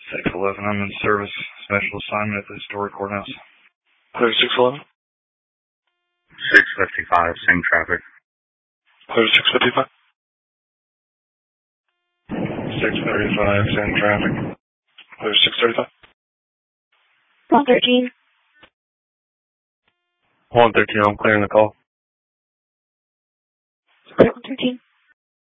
611, I'm in service. Special assignment at the historic courthouse. Clear 611. 655, same traffic. Clear 655. 635, same traffic. Clear 635. 113. 113, I'm clearing the call. Clear 113.